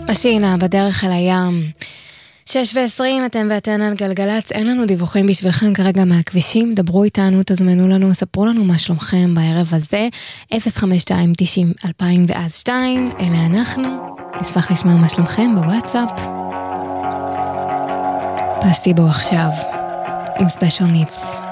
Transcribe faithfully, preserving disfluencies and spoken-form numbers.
השינה בדרך אל הים. שש ועשרים, אתם ואתן על גלגלץ. אין לנו דיווחים בשבילכם כרגע מהכבישים. דברו איתנו, תזמנו לנו, ספרו לנו מה שלומכם בערב הזה. אפס חמש שתיים תשעים אלפיים ואז שתיים. אלה אנחנו. נשמח לשמוע מה שלומכם בוואטסאפ. פלסיבו עכשיו עם ספיישל נידס.